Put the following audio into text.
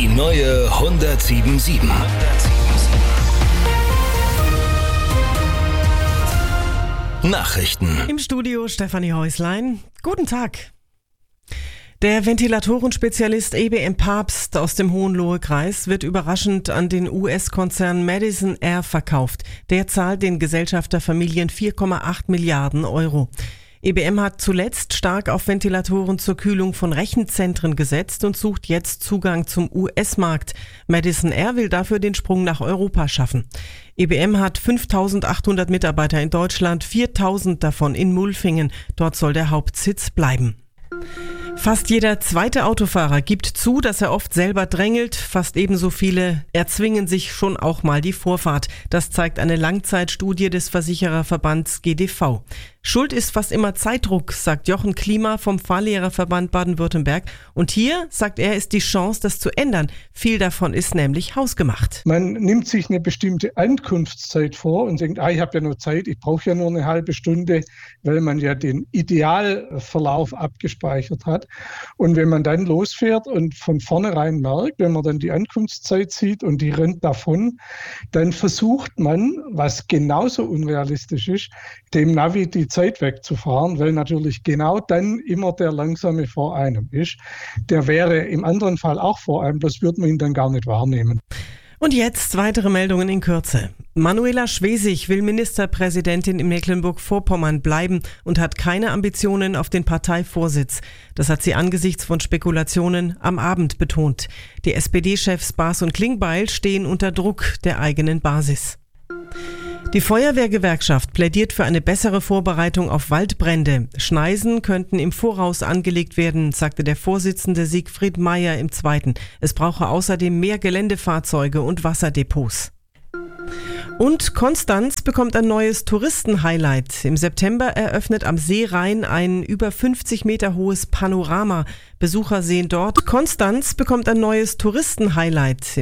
neue 107.7. Nachrichten. Im Studio Stefanie Häuslein. Guten Tag. Der Ventilatorenspezialist EBM Papst aus dem Hohenlohe-Kreis wird überraschend an den US-Konzern Madison Air verkauft. Der zahlt den Gesellschafterfamilien 4,8 Milliarden Euro. EBM hat zuletzt stark auf Ventilatoren zur Kühlung von Rechenzentren gesetzt und sucht jetzt Zugang zum US-Markt. Madison Air will dafür den Sprung nach Europa schaffen. EBM hat 5.800 Mitarbeiter in Deutschland, 4.000 davon in Mulfingen. Dort soll der Hauptsitz bleiben. Fast jeder zweite Autofahrer gibt zu, dass er oft selber drängelt. Fast ebenso viele erzwingen sich schon auch mal die Vorfahrt. Das zeigt eine Langzeitstudie des Versichererverbands GDV. Schuld ist fast immer Zeitdruck, sagt Jochen Klima vom Fahrlehrerverband Baden-Württemberg. Und hier, sagt er, ist die Chance, das zu ändern. Viel davon ist nämlich hausgemacht. Man nimmt sich eine bestimmte Ankunftszeit vor und denkt, ich habe ja nur Zeit, ich brauche ja nur eine halbe Stunde, weil man ja den Idealverlauf abgespeichert hat. Und wenn man dann losfährt und von vornherein merkt, wenn man dann die Ankunftszeit sieht und die rennt davon, dann versucht man, was genauso unrealistisch ist, dem Navi die Zeit wegzufahren, weil natürlich genau dann immer der Langsame vor einem ist. Der wäre im anderen Fall auch vor einem, das würde man ihn dann gar nicht wahrnehmen. Und jetzt weitere Meldungen in Kürze. Manuela Schwesig will Ministerpräsidentin in Mecklenburg-Vorpommern bleiben und hat keine Ambitionen auf den Parteivorsitz. Das hat sie angesichts von Spekulationen am Abend betont. Die SPD-Chefs Baas und Klingbeil stehen unter Druck der eigenen Basis. Die Feuerwehrgewerkschaft plädiert für eine bessere Vorbereitung auf Waldbrände. Schneisen könnten im Voraus angelegt werden, sagte der Vorsitzende Siegfried Meyer im Zweiten. Es brauche außerdem mehr Geländefahrzeuge und Wasserdepots. Und Konstanz bekommt ein neues Touristenhighlight. Im September eröffnet am Seerhein ein über 50 Meter hohes Panorama. Besucher sehen dort, Konstanz bekommt ein neues Touristenhighlight.